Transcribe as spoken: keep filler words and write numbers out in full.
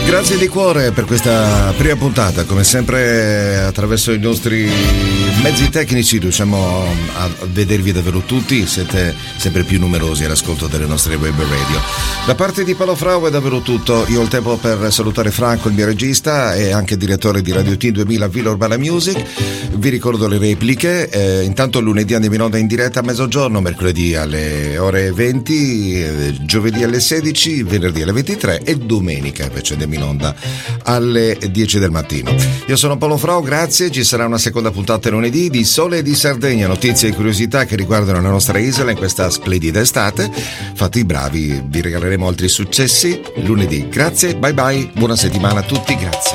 Grazie di cuore per questa prima puntata, come sempre attraverso i nostri mezzi tecnici riusciamo a vedervi davvero tutti, siete sempre più numerosi all'ascolto delle nostre web radio. Da parte di Paolo Frau è davvero tutto, io ho il tempo per salutare Franco, il mio regista e anche direttore di Radio T duemila Villa Urbana Music. Vi ricordo le repliche, eh, intanto lunedì andiamo in onda in diretta a mezzogiorno, mercoledì alle ore venti, eh, giovedì alle sedici, venerdì alle ventitré e domenica invece andiamo in onda alle dieci del mattino. Io sono Paolo Frau, grazie, ci sarà una seconda puntata lunedì di Sole e di Sardegna, notizie e curiosità che riguardano la nostra isola in questa splendida estate. Fate i bravi, vi regaleremo altri successi lunedì. Grazie, bye bye, buona settimana a tutti, grazie.